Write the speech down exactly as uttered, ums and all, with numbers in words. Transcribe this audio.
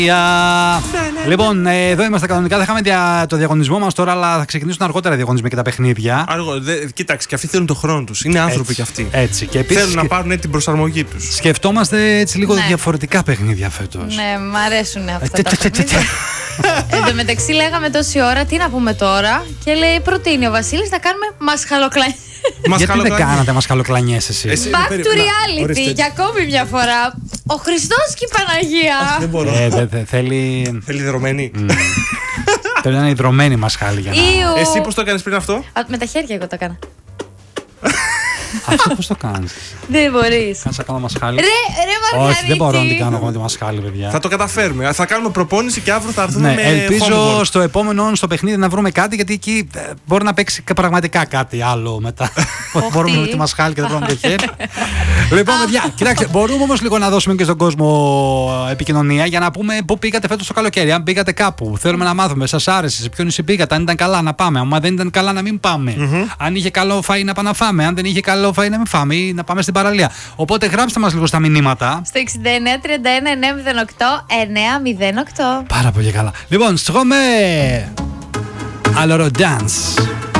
Ναι, ναι. Λοιπόν, ε, εδώ είμαστε κανονικά. Θα είχαμε δια, το διαγωνισμό μας τώρα, αλλά θα ξεκινήσουν αργότερα οι διαγωνισμοί και τα παιχνίδια. Αργό, δε, κοίταξε, και αυτοί θέλουν τον χρόνο τους. Είναι άνθρωποι Έτσι, κι αυτοί. Έτσι. Και επίσης, θέλουν να πάρουν την προσαρμογή τους. σκεφτόμαστε έτσι λίγο Ναι. διαφορετικά παιχνίδια φέτος. Ναι, μ' αρέσουν αυτά τα παιχνίδια. Εν τω μεταξύ λέγαμε τόση ώρα, τι να πούμε τώρα. Και λέει, προτείνει ο Βασίλης να κάνουμε μασχαλοκλανιές. Γιατί δεν κάνατε μασχαλοκλανιές εσείς? Εσύ- Back to περί- reality. ορίστε. Για ακόμη μια φορά. Ο Χριστός και η Παναγία. Δεν μπορώ. Ε, δε- δε- θέλει. Θέλει δρομένη. Θέλει να είναι ιδρωμένη μασχάλη για να. Ιου. Εσύ πώς το έκανες πριν αυτό? Α, με τα χέρια εγώ το έκανα. Αυτό πώς το κάνεις? Δεν μπορείς. Κάνεις να κάνω μασχάλη? Ρε, ρε Μαργαρίτη. Όχι, δεν μπορώ να την κάνω εγώ με τη μασχάλη, παιδιά. Θα το καταφέρουμε. Θα κάνουμε προπόνηση και αύριο θα έρθουμε Ναι, με ελπίζω homework. στο επόμενο στο παιχνίδι να βρούμε κάτι, γιατί εκεί ε, μπορεί να παίξει και πραγματικά κάτι άλλο μετά. Μπορούμε με τη μασχάλη και δεν μπορούμε με το χέρι. Λοιπόν, παιδιά, κοιτάξτε, μπορούμε όμως λίγο να δώσουμε και στον κόσμο επικοινωνία για να πούμε πού πήγατε φέτος το καλοκαίρι. Αν πήγατε κάπου, θέλουμε να μάθουμε, σας άρεσε, σε ποιο νησί πήγατε, αν ήταν καλά να πάμε. Αν δεν ήταν καλά να μην πάμε. Αν είχε καλό φαΐ να πάμε να φάμε. Αν δεν είχε καλό φαΐ να μην φάμε ή να πάμε στην παραλία. Οπότε γράψτε μας λίγο στα μηνύματα. Στο εξήντα εννέα τριάντα ένα εννιακόσια οκτώ εννιακόσια οκτώ. Πάρα πολύ καλά. Λοιπόν, στρώμε. Alors, dance.